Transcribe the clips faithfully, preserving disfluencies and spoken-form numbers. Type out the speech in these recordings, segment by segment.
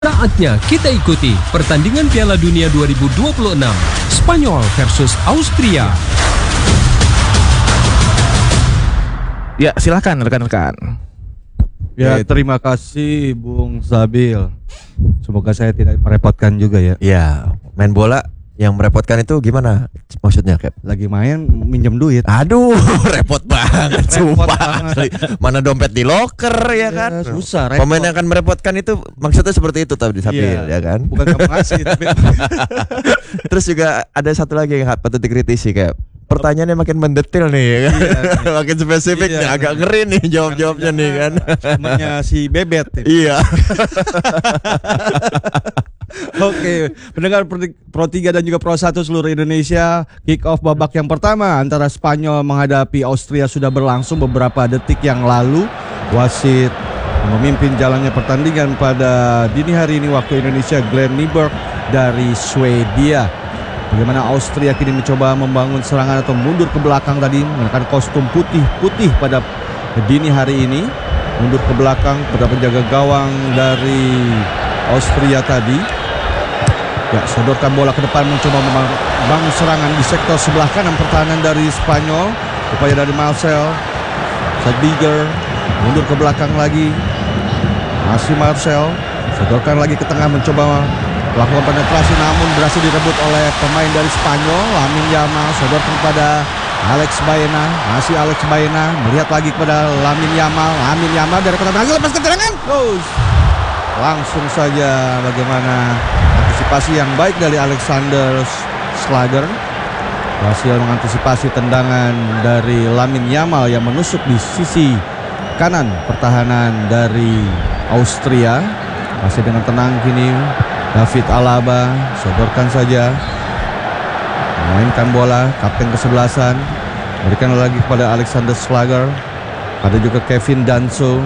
Saatnya kita ikuti pertandingan Piala Dunia dua ribu dua puluh enam Spanyol versus Austria. Ya, silakan rekan-rekan. Ya, terima kasih Bung Zabil. Semoga saya tidak merepotkan juga ya. Ya, main bola yang merepotkan itu gimana maksudnya, Cap? Lagi main minjem duit. Aduh, repot banget, Repot sumpah. banget. Mana dompet di loker ya kan? Susah, repot. Pemain yang akan merepotkan itu maksudnya seperti itu tadi Sabil, ya kan? Bukan kamu ngasih tapi Terus juga ada satu lagi yang patut dikritisi, Cap. Pertanyaannya makin mendetail nih ya kan? Iya, Makin spesifik iya, nih, agak ngeri nih jawab-jawabnya nih kan. temannya si Bebet. Iya. Oke, pendengar Pro tiga dan juga Pro satu seluruh Indonesia, kick off babak yang pertama antara Spanyol menghadapi Austria sudah berlangsung beberapa detik yang lalu. Wasit memimpin jalannya pertandingan pada dini hari ini waktu Indonesia, Glenn Nyberg dari Swedia. Bagaimana Austria kini mencoba membangun serangan atau mundur ke belakang tadi menggunakan kostum putih-putih pada dini hari ini. Mundur ke belakang pada penjaga gawang dari Austria tadi. Ya, sodorkan bola ke depan mencoba membangun serangan di sektor sebelah kanan pertahanan dari Spanyol. Upaya dari Marcel Sadbiger, mundur ke belakang lagi. Masih Marcel, sodorkan lagi ke tengah mencoba melakukan penetrasi namun berhasil direbut oleh pemain dari Spanyol. Lamine Yamal sodorkan kepada Alex Baena, masih Alex Baena melihat lagi kepada Lamine Yamal. Lamine Yamal dari kota Brazil lepas ke tendangan. Goes. Langsung saja bagaimana antisipasi yang baik dari Alexander Schlager. Berhasil mengantisipasi tendangan dari Lamine Yamal yang menusuk di sisi kanan pertahanan dari Austria. Masih dengan tenang kini David Alaba sodorkan saja, memainkan bola, kapten kesebelasan, berikan lagi kepada Alexander Schlager. Ada juga Kevin Danso,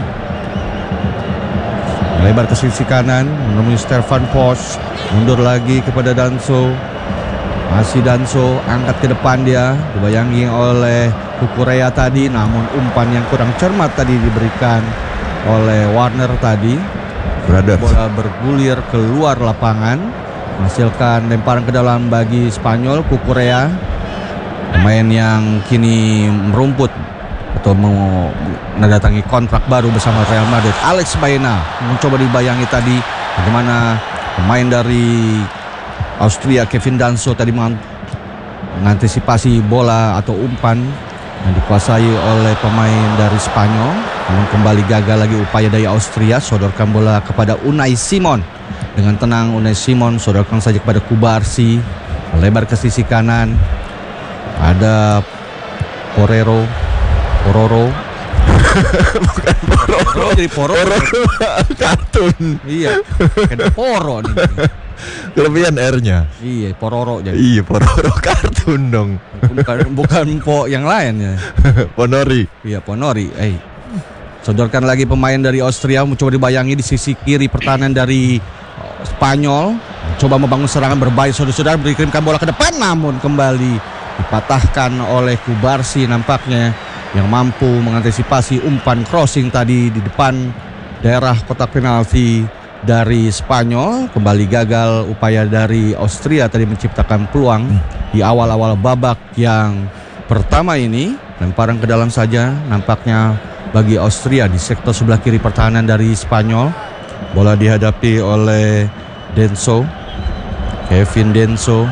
melebar ke sisi kanan menemui Stefan Posch, mundur lagi kepada Danso. Masih Danso, angkat ke depan dia, dibayangi oleh Kukurea tadi, namun umpan yang kurang cermat tadi diberikan oleh Warner tadi. Brother. Bola bergulir keluar lapangan, menghasilkan lemparan ke dalam bagi Spanyol. Kukurea, pemain yang kini merumput atau menandatangi kontrak baru bersama Real Madrid. Alex Baena mencoba dibayangi tadi bagaimana pemain dari Austria Kevin Danso tadi mengantisipasi bola atau umpan yang dikuasai oleh pemain dari Spanyol. Namun kembali gagal lagi upaya dari Austria. Sodorkan bola kepada Unai Simon. Dengan tenang Unai Simon sodorkan saja kepada Kubarsi, melebar ke sisi kanan. Ada Porero Pororo Bukan Pororo, jadi Pororo kartun. Iya, ada Poro nih. Kelebihan R-nya. Iya, Pororo jadi. Iya, Pororo kartun dong. Bukan bukan Po yang lain ya. Ponori. Iya, Ponori. Eh, sodorkan lagi pemain dari Austria mencoba dibayangi di sisi kiri pertahanan dari Spanyol. Coba membangun serangan berbahaya, saudara-saudara, berikan bola ke depan namun kembali dipatahkan oleh Kubarsi nampaknya, yang mampu mengantisipasi umpan crossing tadi di depan daerah kotak penalti dari Spanyol. Kembali gagal upaya dari Austria tadi menciptakan peluang di awal-awal babak yang pertama ini. Lemparan ke dalam saja nampaknya bagi Austria di sektor sebelah kiri pertahanan dari Spanyol. Bola dihadapi oleh Denso, Kevin Denso.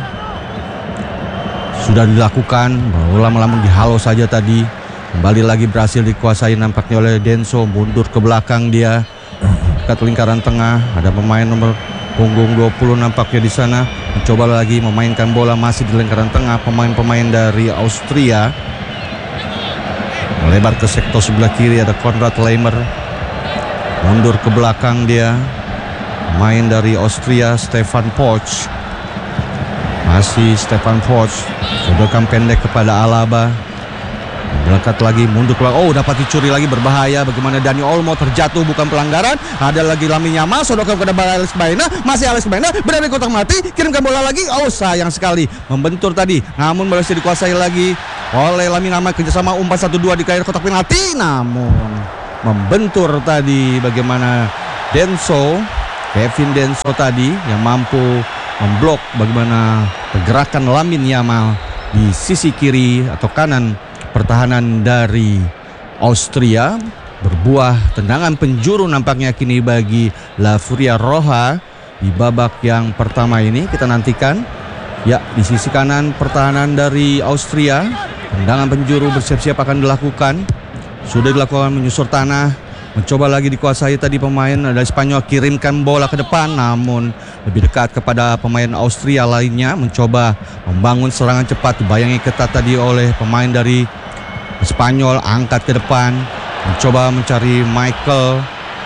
Sudah dilakukan, bola melamun dihalau saja tadi. Kembali lagi berhasil dikuasai nampaknya oleh Denso. Mundur ke belakang dia, dekat lingkaran tengah. Ada pemain nomor punggung dua puluh nampaknya di sana. Mencoba lagi memainkan bola masih di lingkaran tengah. Pemain-pemain dari Austria melebar ke sektor sebelah kiri. Ada Konrad Leimer, mundur ke belakang dia. Pemain dari Austria Stefan Posch, masih Stefan Posch, sodorkan pendek kepada Alaba. Berangkat lagi, mundur keluar. Oh, dapat dicuri lagi, berbahaya. Bagaimana Dani Olmo terjatuh, bukan pelanggaran. Ada lagi Lamine Yamal, sodorkan kepada Alex Baena. Masih Alex Baena, berada di kotak mati. Kirimkan bola lagi. Oh, sayang sekali, membentur tadi. Namun berhasil dikuasai lagi oleh Lamine Yamal. Kerjasama umpan satu dua di akhir kotak penalti. Namun membentur tadi bagaimana Denso Kevin Denso tadi yang mampu memblok bagaimana pergerakan Lamine Yamal di sisi kiri atau kanan pertahanan dari Austria. Berbuah tendangan penjuru nampaknya kini bagi La Furia Roja di babak yang pertama ini. Kita nantikan. Ya, di sisi kanan pertahanan dari Austria, tendangan penjuru bersiap-siap akan dilakukan. Sudah dilakukan menyusur tanah, mencoba lagi dikuasai tadi pemain dari Spanyol, kirimkan bola ke depan, namun lebih dekat kepada pemain Austria lainnya, mencoba membangun serangan cepat, dibayangi ketat tadi oleh pemain dari Spanyol, angkat ke depan, mencoba mencari Michael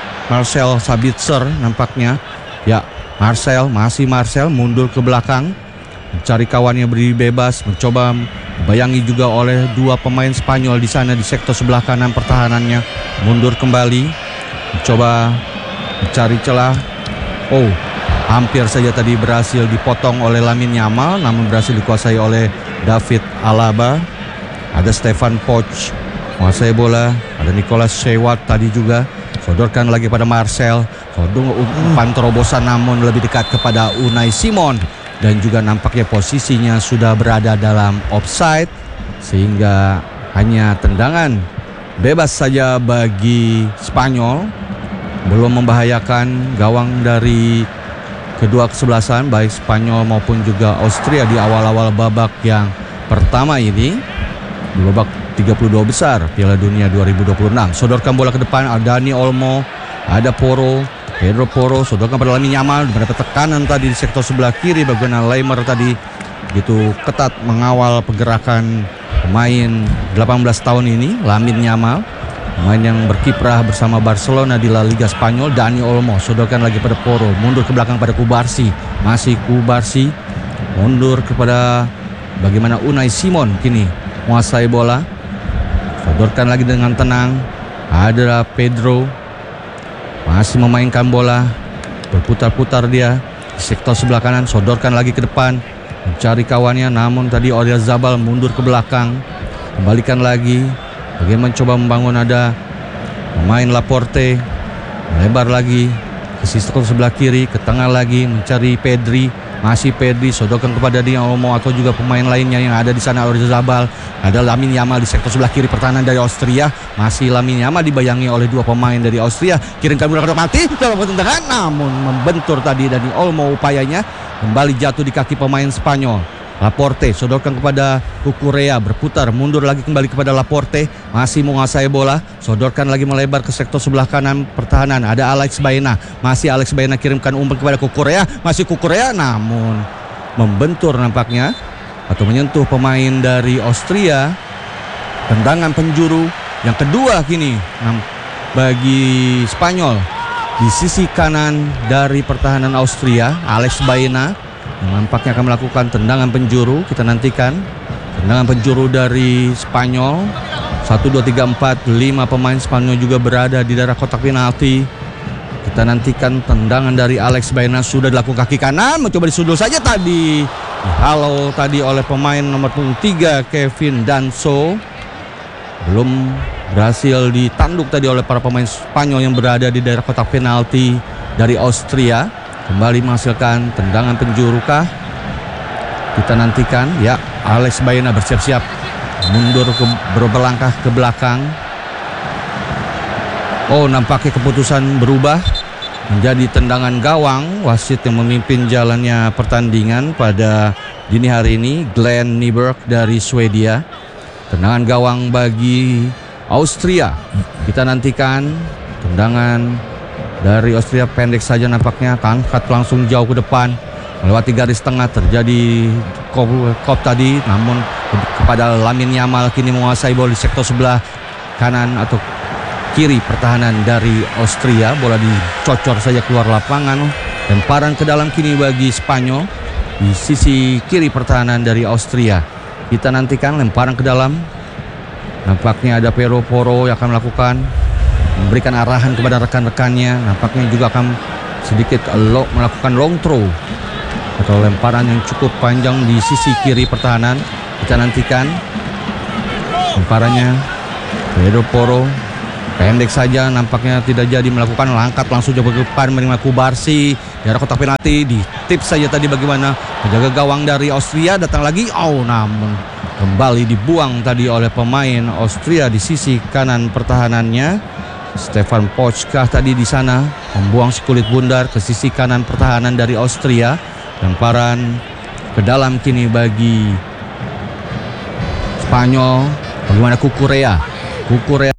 Marcel Sabitzer nampaknya. Ya, Marcel, masih Marcel mundur ke belakang, mencari kawannya berdiri bebas, mencoba bayangi juga oleh dua pemain Spanyol di sana di sektor sebelah kanan pertahanannya, mundur kembali, mencoba mencari celah. Oh, hampir saja tadi berhasil dipotong oleh Lamine Yamal, namun berhasil dikuasai oleh David Alaba. Ada Stefan Poch menguasai bola, ada Nicolas Sheward tadi juga, sodorkan lagi pada Marcel, sodong umpan terobosan namun lebih dekat kepada Unai Simon. Dan juga nampaknya posisinya sudah berada dalam offside, sehingga hanya tendangan bebas saja bagi Spanyol, belum membahayakan gawang dari kedua kesebelasan baik Spanyol maupun juga Austria di awal-awal babak yang pertama ini, di babak tiga puluh dua besar Piala Dunia dua ribu dua puluh enam. Sodorkan bola ke depan, ada Dani Olmo, ada Porro, Pedro Porro, sodorkan pada Lamine Yamal, mendapat tekanan tadi di sektor sebelah kiri, bagaimana Lemar tadi gitu ketat mengawal pergerakan pemain delapan belas tahun ini, Lamine Yamal, pemain yang berkiprah bersama Barcelona di La Liga Spanyol. Dani Olmo, sodorkan lagi pada Porro, mundur ke belakang pada Kubarsi, masih Kubarsi, mundur kepada bagaimana Unai Simon kini menguasai bola, sodorkan lagi dengan tenang, ada Pedro, masih memainkan bola, berputar-putar dia di sektor sebelah kanan, sodorkan lagi ke depan, mencari kawannya, namun tadi Oyarzabal mundur ke belakang, kembalikan lagi, bagaimana mencoba membangun, ada pemain Laporte, melebar lagi ke sektor sebelah kiri, ke tengah lagi, mencari Pedri, masih Pedri, sodorkan kepada Dani Olmo atau juga pemain lainnya yang ada di sana, Oyarzabal, ada Lamine Yamal di sektor sebelah kiri pertahanan dari Austria, masih Lamine Yamal dibayangi oleh dua pemain dari Austria, kirimkan bola ke depan mati dalam tendangan, namun membentur tadi Dani Olmo, upayanya kembali jatuh di kaki pemain Spanyol. Laporte, sodorkan kepada Cucurella, berputar, mundur lagi kembali kepada Laporte, masih menguasai bola, sodorkan lagi melebar ke sektor sebelah kanan pertahanan, ada Alex Baena, masih Alex Baena kirimkan umpan kepada Cucurella, masih Cucurella, namun membentur nampaknya atau menyentuh pemain dari Austria. Tendangan penjuru yang kedua kini bagi Spanyol di sisi kanan dari pertahanan Austria, Alex Baena yang nampaknya akan melakukan tendangan penjuru. Kita nantikan tendangan penjuru dari Spanyol. Satu, dua, tiga, empat, lima pemain Spanyol juga berada di daerah kotak penalti. Kita nantikan tendangan dari Alex Baena, sudah dilakukan kaki kanan, mencoba disundul saja tadi, halo tadi oleh pemain nomor punggung tiga Kevin Danso. Belum berhasil ditanduk tadi oleh para pemain Spanyol yang berada di daerah kotak penalti dari Austria. Kembali menghasilkan tendangan penjuru kah? Kita nantikan. Ya, Alex Baena bersiap-siap mundur ke, berlangkah ke belakang. Oh, nampaknya keputusan berubah menjadi tendangan gawang. Wasit yang memimpin jalannya pertandingan pada dini hari ini, Glenn Nyberg dari Swedia. Tendangan gawang bagi Austria. Kita nantikan tendangan dari Austria, pendek saja nampaknya, angkat langsung jauh ke depan, melewati garis tengah, terjadi kop, kop tadi, namun kepada Lamine Yamal kini menguasai bola di sektor sebelah kanan atau kiri pertahanan dari Austria. Bola dicocor saja keluar lapangan, lemparan ke dalam kini bagi Spanyol di sisi kiri pertahanan dari Austria. Kita nantikan lemparan ke dalam, nampaknya ada Pedro Porro yang akan melakukan, memberikan arahan kepada rekan-rekannya, nampaknya juga akan sedikit lo, melakukan long throw atau lemparan yang cukup panjang di sisi kiri pertahanan. Kita nantikan lemparannya Pedro Porro, Pendek saja nampaknya tidak jadi melakukan langkat langsung coba ke depan menerima Kubarsi di arah kotak penalti. Di tips saja tadi bagaimana penjaga gawang dari Austria datang lagi. Oh namun kembali dibuang tadi oleh pemain Austria di sisi kanan pertahanannya. Stefan Pochka tadi di sana membuang si kulit bundar ke sisi kanan pertahanan dari Austria. Lemparan ke dalam kini bagi Spanyol. Bagaimana Kukurea? Kukurea